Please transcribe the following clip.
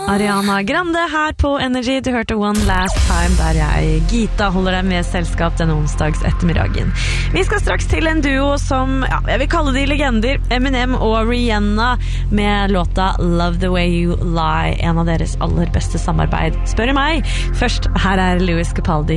Ariana Grande her på Energy. Du hørte One Last Time, der jeg, Gita, holder deg med selskap denne onsdags ettermiddagen. Vi skal straks til en duo som, ja, jeg vil kalle de legender, Eminem og Rihanna, med låta Love the Way You Lie, en av deres aller beste samarbeid, spør meg. Først, her er Louis Capaldi.